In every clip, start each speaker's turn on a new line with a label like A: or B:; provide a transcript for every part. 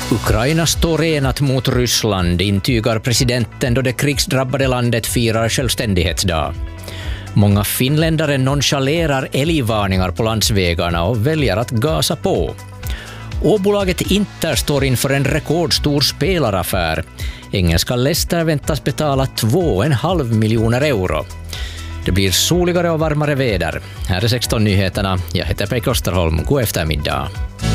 A: Ukraina står enat mot Ryssland, intygar presidenten då det krigsdrabbade landet firar självständighetsdag. Många finländare nonchalerar älgvarningar på landsvägarna och väljer att gasa på. Och bolaget Inter står inför en rekordstor spelaraffär. Engelska Leicester väntas betala 2,5 miljoner euro. Det blir soligare och varmare väder. Här är 16 nyheterna. Jag heter Pekka Osterholm. God eftermiddag.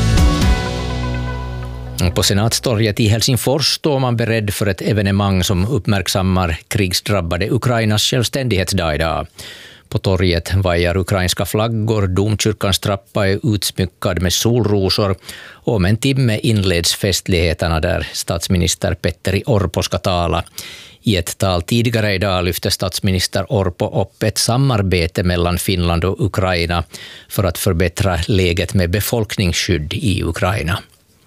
A: På Senatstorget i Helsingfors står man beredd för ett evenemang som uppmärksammar krigsdrabbade Ukrainas självständighetsdag idag. På torget vajar ukrainska flaggor, domkyrkans trappa är utsmyckad med solrosor och om en timme inleds festligheterna där statsminister Petteri Orpo ska tala. I ett tal tidigare idag lyfte statsminister Orpo upp ett samarbete mellan Finland och Ukraina för att förbättra läget med befolkningsskydd i Ukraina.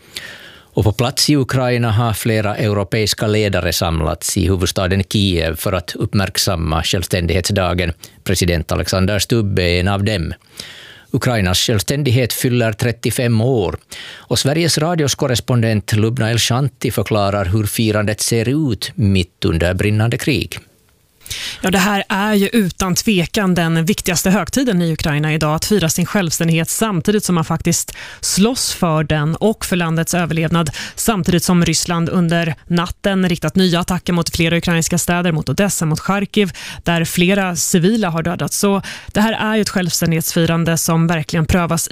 A: Och på plats i Ukraina har flera europeiska ledare samlats i huvudstaden Kiev för att uppmärksamma självständighetsdagen. President Alexander Stubb är en av dem. Ukrainas självständighet fyller 35 år och Sveriges radios korrespondent Lubna El-Shanti förklarar hur firandet ser ut mitt under brinnande krig.
B: Ja, det här är ju utan tvekan den viktigaste högtiden i Ukraina idag, att fira sin självständighet samtidigt som man faktiskt slåss för den och för landets överlevnad, samtidigt som Ryssland under natten riktat nya attacker mot flera ukrainska städer, mot Odessa, mot Charkiv, där flera civila har dödats. Så det här är ju ett självständighetsfirande som verkligen prövas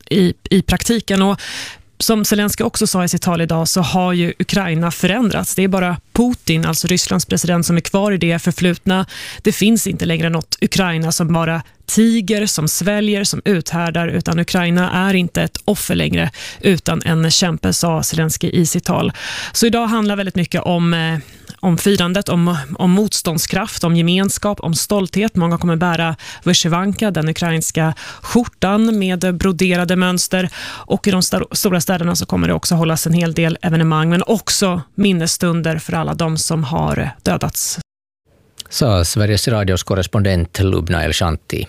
B: i praktiken. Och som Zelensky också sa i sitt tal idag så har ju Ukraina förändrats. Det är bara Putin, alltså Rysslands president, som är kvar i det förflutna. Det finns inte längre något Ukraina som bara tiger, som sväljer, som uthärdar, utan Ukraina är inte ett offer längre utan en kämpe, sa Zelensky i sitt tal. Så idag handlar väldigt mycket om firandet, om motståndskraft, om gemenskap, om stolthet. Många kommer bära vyshyvanka, den ukrainska skjortan med broderade mönster, och i de stora städerna så kommer det också hållas en hel del evenemang, men också minnesstunder för alla de som har dödats.
A: Sa Sveriges radios korrespondent Lubna El-Shanti.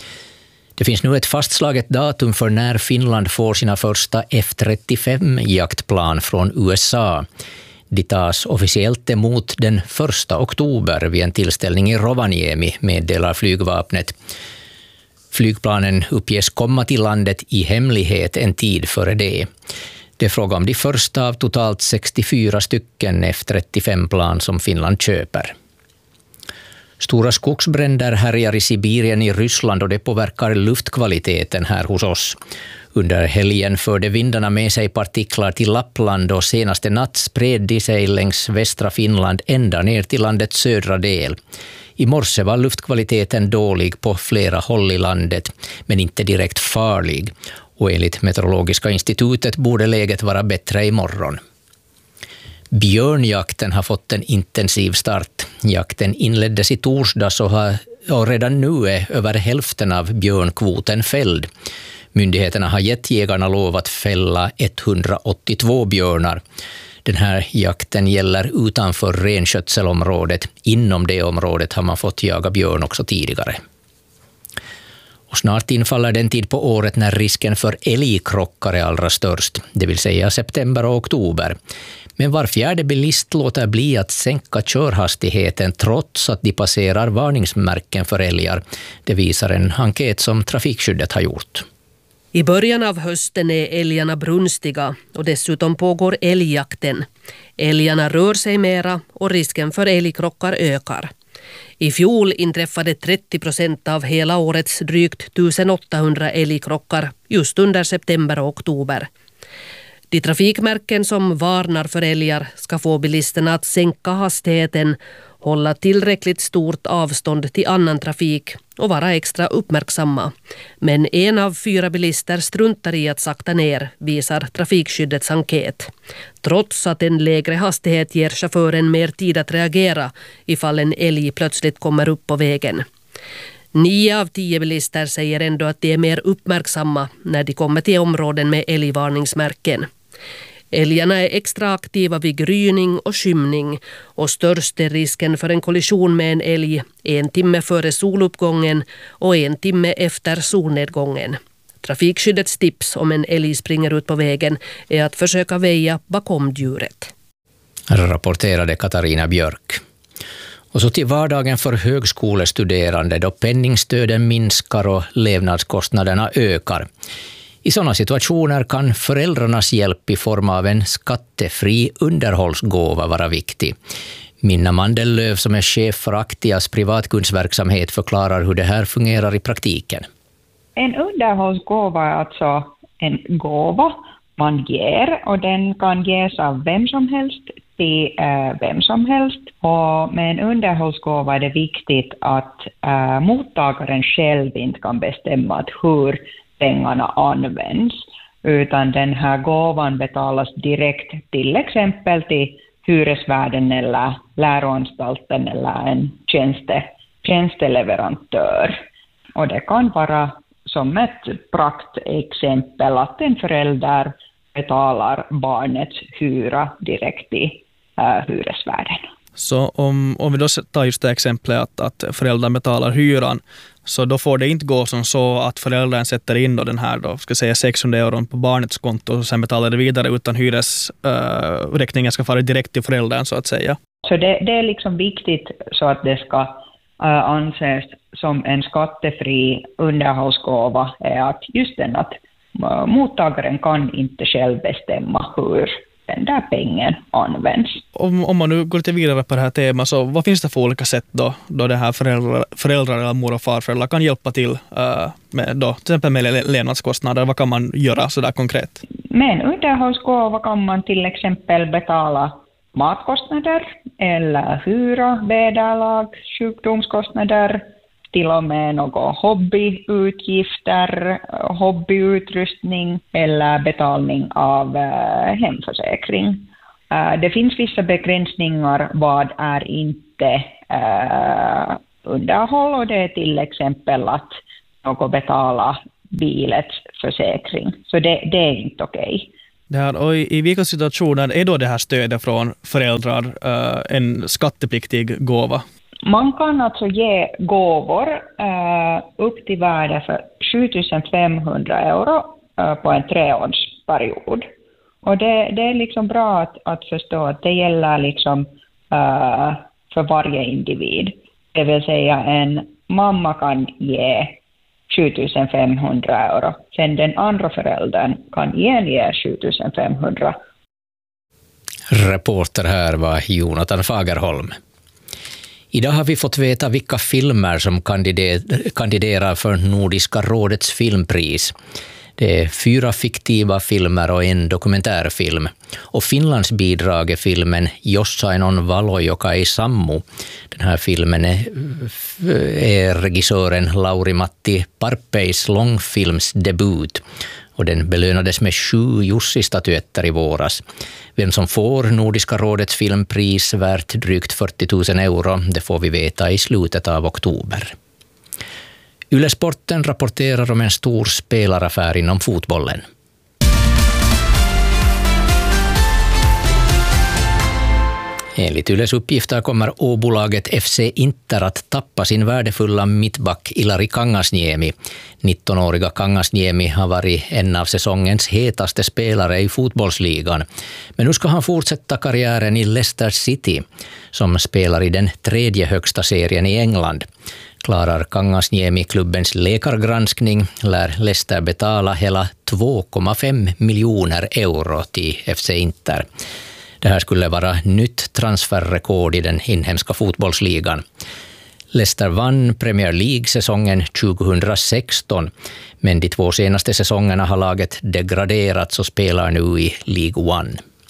A: Det finns nu ett fastslaget datum för när Finland får sina första F-35-jaktplan från USA. De tas officiellt emot den 1 oktober vid en tillställning i Rovaniemi, meddelar flygvapnet. Flygplanen uppges komma till landet i hemlighet en tid före det. Det är fråga om de första av totalt 64 stycken F-35-plan som Finland köper. Stora skogsbränder härjar i Sibirien i Ryssland och det påverkar luftkvaliteten här hos oss. Under helgen förde vindarna med sig partiklar till Lappland och senaste natt spred de sig längs västra Finland ända ner till landets södra del. I morse var luftkvaliteten dålig på flera håll i landet, men inte direkt farlig. Och enligt Meteorologiska institutet borde läget vara bättre imorgon. Björnjakten har fått en intensiv start. Jakten inleddes i torsdags och redan nu är över hälften av björnkvoten fälld. Myndigheterna har gett jägarna lov att fälla 182 björnar. Den här jakten gäller utanför renskötselområdet. Inom det området har man fått jaga björn också tidigare. Och snart infaller den tid på året när risken för älgkrockar är allra störst, det vill säga september och oktober. Men var fjärde bilist låter bli att sänka körhastigheten trots att de passerar varningsmärken för älgar. Det visar en enkät som Trafikskyddet har gjort.
C: I början av hösten är älgarna brunstiga och dessutom pågår älgjakten. Älgarna rör sig mera och risken för älgkrockar ökar. I fjol inträffade 30% av hela årets drygt 1800 älgkrockar just under september och oktober. De trafikmärken som varnar för älgar ska få bilisterna att sänka hastigheten, hålla tillräckligt stort avstånd till annan trafik och vara extra uppmärksamma. Men 1 av 4 bilister struntar i att sakta ner, visar Trafikskyddets enkät. Trots att en lägre hastighet ger chauffören mer tid att reagera ifall en älg plötsligt kommer upp på vägen. 9 av 10 bilister säger ändå att de är mer uppmärksamma när de kommer till områden med älgvarningsmärken. Älgarna är extra aktiva vid gryning och skymning och störst är risken för en kollision med en älg 1 timme före soluppgången och 1 timme efter solnedgången. Trafikskyddets tips om en älg springer ut på vägen är att försöka väja bakom djuret.
A: Rapporterade Katarina Björk. Och så till vardagen för högskolestuderande då penningstöden minskar och levnadskostnaderna ökar. I sådana situationer kan föräldrarnas hjälp i form av en skattefri underhållsgåva vara viktig. Minna Mandellöv som är chef för Aktias privatkundsverksamhet förklarar hur det här fungerar i praktiken.
D: En underhållsgåva är alltså en gåva man ger och den kan ges av vem som helst till vem som helst. Och med en underhållsgåva är det viktigt att mottagaren själv inte kan bestämma att hur pengarna används, utan den här gåvan betalas direkt till exempel till hyresvärden eller läroanstalten eller en tjänsteleverantör. Och det kan vara som ett praktexempel att en förälder betalar barnets hyra direkt till hyresvärden.
E: Så om vi då tar just det exemplet att föräldern betalar hyran, så då får det inte gå som så att föräldern sätter in då den här då, ska säga 600 euro på barnets konto och sen betalar det vidare, utan hyresräkningen ska fara direkt till föräldern så att säga.
D: Så det är liksom viktigt så att det ska anses som en skattefri underhållsgåva är att just den att mottagaren kan inte själv bestämma hur den där pengen används.
E: Om man nu går lite vidare på det här temat, så vad finns det för olika sätt då det här föräldrar eller mor- och farföräldrar kan hjälpa till med då, till exempel med levnadskostnader? Vad kan man göra så där konkret?
D: Med en underhållsgåva kan man till exempel betala matkostnader eller hyra, vederlag, sjukdomskostnader, till och med några hobbyutgifter, hobbyutrustning eller betalning av hemförsäkring. Det finns vissa begränsningar vad är inte underhåll, och det är till exempel att något betala bilets försäkring. Så det är inte okej.
E: Och i vilka situationer är då det här stödet från föräldrar en skattepliktig gåva?
D: Man kan alltså ge gåvor upp till värde för 7500 euro på en 3-årsperiod. Och det är liksom bra att förstå att det gäller liksom för varje individ. Det vill säga en mamma kan ge 7500 euro. Sen den andra föräldern kan ge 7500.
A: Reporter här var Jonathan Fagerholm. Idag har vi fått veta vilka filmer som kandiderar för Nordiska rådets filmpris. Det är 4 fiktiva filmer och en dokumentärfilm. Och Finlands bidrag är filmen Jossain on valo, joka ei sammu. Den här filmen är regissören Lauri-Matti Parpeis långfilmsdebut. Och den belönades med 7 Jussi-statyetter i våras. Vem som får Nordiska rådets filmpris värt drygt 40 000 euro, det får vi veta i slutet av oktober. Yle Sporten rapporterar om en stor spelaraffär inom fotbollen. Enligt Yles uppgifter kommer Åbolaget FC Inter att tappa sin värdefulla mittback Ilari Kangasniemi. 19-åriga Kangasniemi har varit en av säsongens hetaste spelare i fotbollsligan. Men nu ska han fortsätta karriären i Leicester City, som spelar i den 3:e högsta serien i England. Klarar Kangasniemi klubbens läkargranskning lär Leicester betala hela 2,5 miljoner euro till FC Inter. Det här skulle vara nytt transferrekord i den inhemska fotbollsligan. Leicester vann Premier League-säsongen 2016, men de 2 senaste säsongerna har laget degraderats och spelar nu i League One.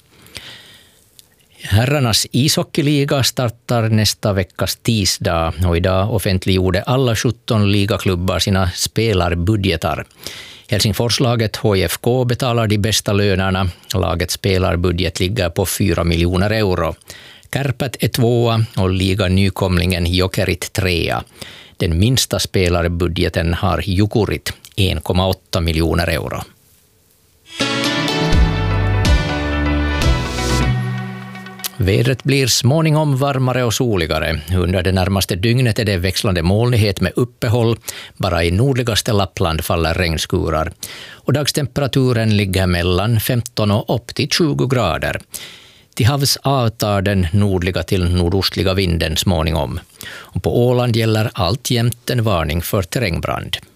A: Herrarnas ishockeyliga startar nästa veckas tisdag och idag offentliggjorde alla 17 ligaklubbar sina spelarbudgetar. Helsingforslaget HFK betalar de bästa lönerna. Lagets spelarbudget ligger på 4 miljoner euro. Kärpät är 2 och liga-nykomlingen Jokerit 3. Den minsta spelarbudgeten har Jukurit, 1,8 miljoner euro. Vädret blir småningom varmare och soligare. Under det närmaste dygnet är det växlande molnighet med uppehåll. Bara i nordligaste Lappland faller regnskurar. Och dagstemperaturen ligger mellan 15 och upp till 20 grader. Till havs avtar den nordliga till nordostliga vinden småningom. Och på Åland gäller alltjämt en varning för terrängbrand.